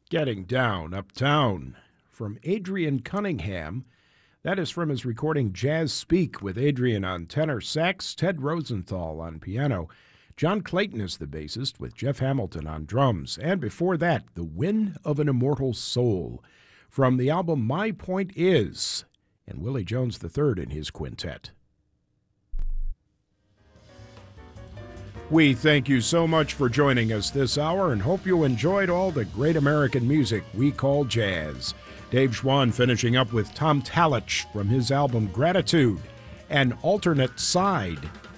Getting Down Uptown from Adrian Cunningham. That is from his recording Jazz Speak, with Adrian on tenor sax, Ted Rosenthal on piano. John Clayton is the bassist, with Jeff Hamilton on drums. And before that, The Wind of an Immortal Soul from the album My Point Is, and Willie Jones III in his quintet. We thank you so much for joining us this hour and hope you enjoyed all the great American music we call jazz. Dave Schwann finishing up with Tom Talich from his album Gratitude, An Alternate Side.